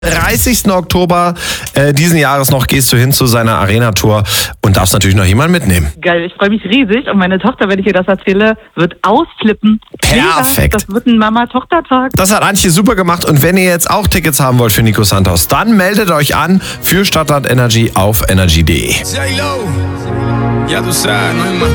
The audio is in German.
30. Oktober diesen Jahres noch gehst du hin zu seiner Arena-Tour und darfst natürlich noch jemanden mitnehmen. Geil, ich freue mich riesig und meine Tochter, wenn ich ihr das erzähle, wird ausflippen. Perfekt. Das wird ein Mama-Tochter-Tag. Das hat Antje super gemacht und wenn ihr jetzt auch Tickets haben wollt für Nico Santos, dann meldet euch an für Stadtland Energy auf energy.de. J-Lo, ya tú sabes, no hay más.